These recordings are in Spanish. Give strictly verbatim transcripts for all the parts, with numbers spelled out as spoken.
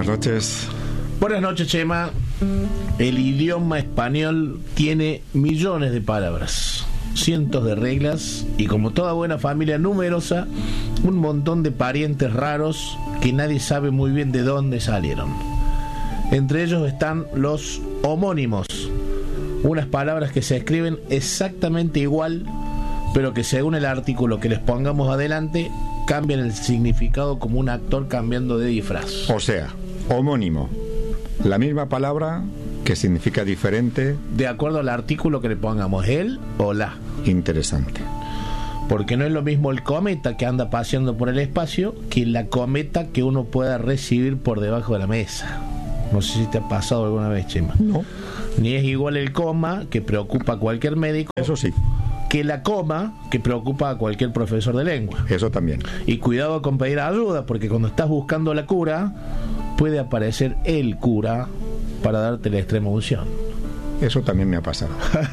buenas noches. Buenas noches, Chema. El idioma español tiene millones de palabras, cientos de reglas y, como toda buena familia numerosa, un montón de parientes raros que nadie sabe muy bien de dónde salieron. Entre ellos están los homónimos, unas palabras que se escriben exactamente igual, pero que según el artículo que les pongamos adelante cambian el significado como un actor cambiando de disfraz. O sea, homónimo, la misma palabra que significa diferente de acuerdo al artículo que le pongamos, él o la. Interesante. Porque no es lo mismo el cometa que anda paseando por el espacio que la cometa que uno pueda recibir por debajo de la mesa. No sé si te ha pasado alguna vez, Chema. No. Ni es igual el coma, que preocupa a cualquier médico, eso sí, que la coma, que preocupa a cualquier profesor de lengua. Eso también. Y cuidado con pedir ayuda, porque cuando estás buscando la cura, puede aparecer el cura para darte la extrema unción. Eso también me ha pasado.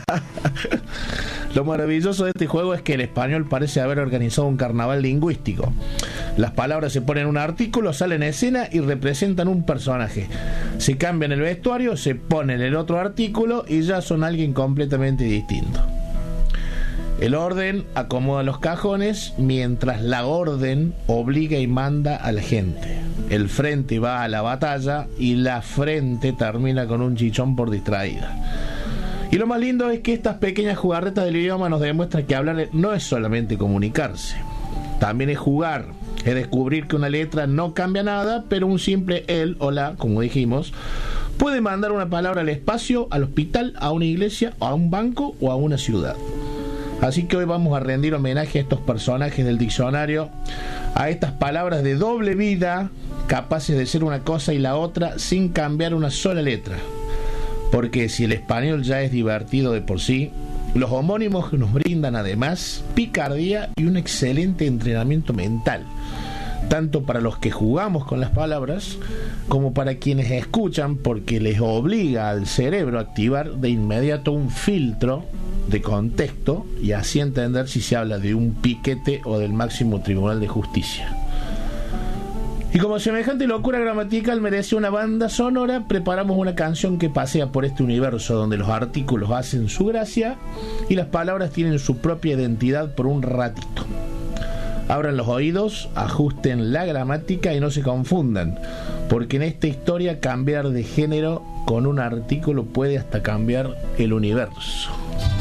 Lo maravilloso de este juego es que el español parece haber organizado un carnaval lingüístico. Las palabras se ponen en un artículo, salen en escena y representan un personaje. Se cambian el vestuario, se ponen el otro artículo y ya son alguien completamente distinto. El orden acomoda los cajones, mientras la orden obliga y manda a la gente. El frente va a la batalla y la frente termina con un chichón por distraída. Y lo más lindo es que estas pequeñas jugarretas del idioma nos demuestran que hablar no es solamente comunicarse, también es jugar, es descubrir que una letra no cambia nada, pero un simple el o la, como dijimos, puede mandar una palabra al espacio, al hospital, a una iglesia, a un banco o a una ciudad. Así que hoy vamos a rendir homenaje a estos personajes del diccionario, a estas palabras de doble vida, capaces de ser una cosa y la otra sin cambiar una sola letra. Porque si el español ya es divertido de por sí, los homónimos nos brindan además picardía y un excelente entrenamiento mental, tanto para los que jugamos con las palabras como para quienes escuchan, porque les obliga al cerebro a activar de inmediato un filtro de contexto y así entender si se habla de un piquete o del máximo tribunal de justicia. Y como semejante locura gramatical merece una banda sonora, preparamos una canción que pasea por este universo donde los artículos hacen su gracia y las palabras tienen su propia identidad por un ratito. Abran los oídos, ajusten la gramática y no se confundan, porque en esta historia cambiar de género con un artículo puede hasta cambiar el universo.